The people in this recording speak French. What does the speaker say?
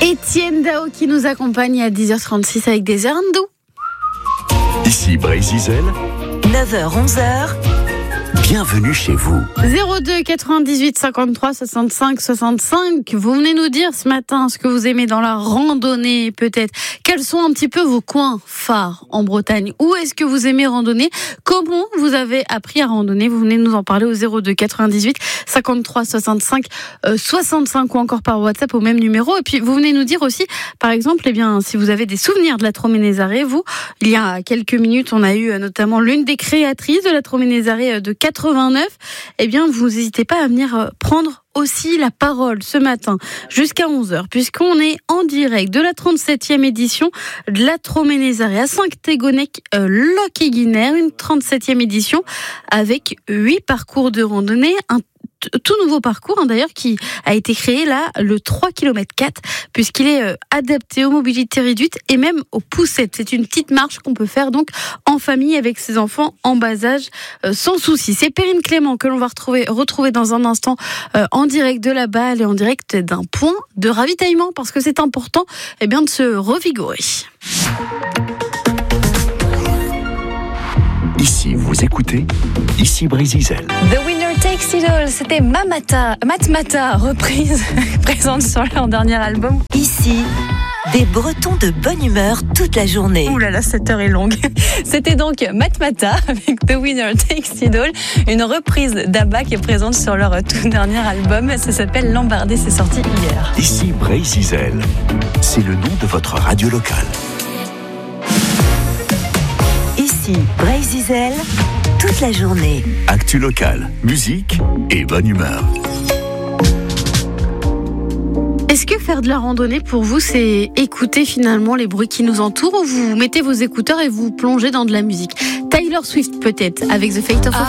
Étienne Dao qui nous accompagne à 10h36 avec des heures doux. Ici Brésil, 9h-11h. bienvenue chez vous. 02 98 53 65 65. Vous venez nous dire ce matin ce que vous aimez dans la randonnée, peut-être. Quels sont un petit peu vos coins phares en Bretagne? Où est-ce que vous aimez randonner? Comment vous avez appris à randonner? Vous venez nous en parler au 02 98 53 65 65 ou encore par WhatsApp au même numéro. Et puis vous venez nous dire aussi, par exemple, si vous avez des souvenirs de la Troménézarée, vous, il y a quelques minutes, on a eu notamment l'une des créatrices de la Troménézarée de 89. Vous n'hésitez pas à venir prendre aussi la parole ce matin jusqu'à 11h, puisqu'on est en direct de la 37e édition de la Troménézarée à Saint-Tégonec-Loc-et-Guinère, une 37e édition avec 8 parcours de randonnée, un tout nouveau parcours d'ailleurs qui a été créé là, le 3 km 4, puisqu'il est adapté aux mobilités réduites et même aux poussettes. C'est une petite marche qu'on peut faire donc en famille avec ses enfants en bas âge sans souci. C'est Perrine Clément que l'on va retrouver dans un instant en direct de là-bas. Elle est en direct d'un point de ravitaillement parce que c'est important de se revigorer. Ici, vous écoutez, ici Brésil. The Winner Takes It All, c'était Matmata, reprise présente sur leur dernier album. Ici, des Bretons de bonne humeur toute la journée. Ouh là là, cette heure est longue. C'était donc Matmata avec The Winner Takes It All, une reprise d'ABBA qui est présente sur leur tout dernier album. Ça s'appelle Lambardé, c'est sorti hier. Ici Brésil, c'est le nom de votre radio locale. Ici, Brésil, toute la journée. Actu locale, musique et bonne humeur. Est-ce que faire de la randonnée pour vous, c'est écouter finalement les bruits qui nous entourent, ou vous mettez vos écouteurs et vous plongez dans de la musique? Taylor Swift peut-être, avec The Fate of